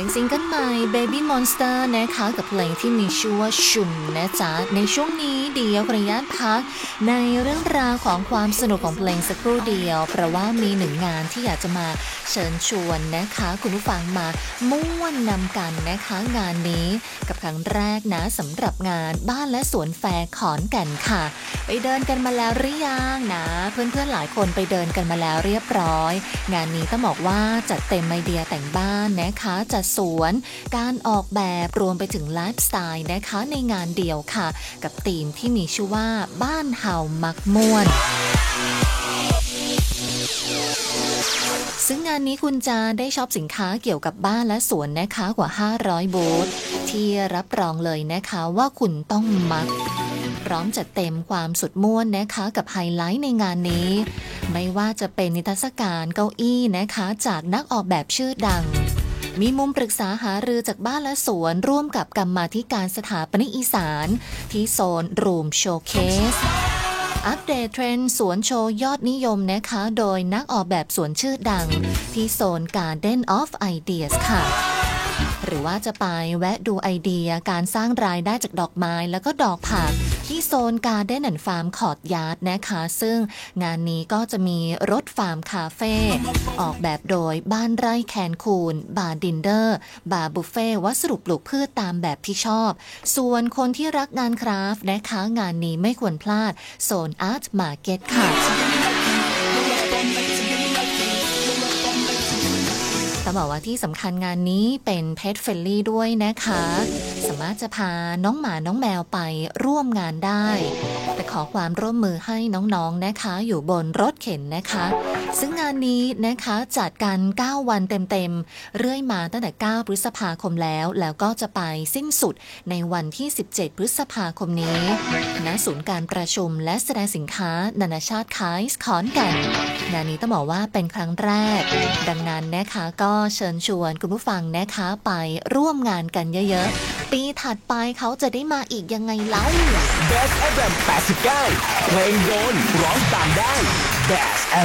นึ่งซิงเกิลใหม่ Baby Monster นะคะกับเพลงที่มีชื่อว่าชุมนะจ๊ะในช่วงนี้เดี๋ยวขออนุญาตพักในเรื่องราวของความสนุกของเพลงสักครู่เดียวเพราะว่ามีหนึ่งงานที่อยากจะมาเชิญชวนนะคะคุณผู้ฟังมาม่วนนำกันนะคะงานนี้กับครั้งแรกนะสำหรับงานบ้านและสวนแฟร์ขอนแก่นค่ะไปเดินกันมาแล้วหรือยังนะเพื่อนๆหลายคนไปเดินกันมาแล้วเรียบร้อยงานนี้ต้องบอกว่าจัดเต็มไอเดียแต่งบ้านนะคะจัดสวนการออกแบบรวมไปถึงไลฟ์สไตล์นะคะในงานเดียวค่ะกับธีมที่มีชื่อว่าบ้านเฮามักม่วนซึ่งงานนี้คุณจะได้ช็อปสินค้าเกี่ยวกับบ้านและสวนนะคะกว่า500บูธที่รับรองเลยนะคะว่าคุณต้องมักพร้อมจัดเต็มความสุดม่วนนะคะกับไฮไลท์ในงานนี้ไม่ว่าจะเป็นนิทรรศการเก้าอี้นะคะจากนักออกแบบชื่อดังมีมุมปรึกษาหารือจากบ้านและสวนร่วมกับกรรมาธิการสถาปนิกอีสานที่โซนรูมโชว์เคสอัปเดตเทรนด์สวนโชว์ยอดนิยมนะคะโดยนักออกแบบสวนชื่อดังที่โซน Garden of Ideas ค่ะหรือว่าจะไปแวะดูไอเดียการสร้างรายได้จากดอกไม้แล้วก็ดอกผักที่โซน Garden and Farm Courtyard นะคะซึ่งงานนี้ก็จะมีรถฟาร์มคาเฟ่ออกแบบโดยบ้านไร่แคนคูนบาร์ดินเดอร์บาร์บุฟเฟ่วัสดุปลูกพืชตามแบบที่ชอบส่วนคนที่รักงานคราฟต์นะคะงานนี้ไม่ควรพลาดโซนอาร์ตมาร์เก็ตค่ะต้องบอกว่าที่สำคัญงานนี้เป็น Pet Friendly ด้วยนะคะสามารถจะพาน้องหมาน้องแมวไปร่วมงานได้แต่ขอความร่วมมือให้น้องๆนะคะอยู่บนรถเข็นนะคะซึ่งงานนี้นะคะจัดกัน9วันเต็มๆเรื่อยมาตั้งแต่9พฤษภาคมแล้วก็จะไปสิ้นสุดในวันที่17พฤษภาคมนี้ณศูนย์การประชุมและแสดงสินค้านานาชาติไคส์ขอนแก่นงานนี้ต้องบอกว่าเป็นครั้งแรกดังนั้นนะคะก็เชิญชวนคุณผู้ฟังนะคะไปร่วมงานกันเยอะๆปีถัดไปเขาจะได้มาอีกยังไงเล่า Best FM 89เพลงโดนร้องตามได้ Best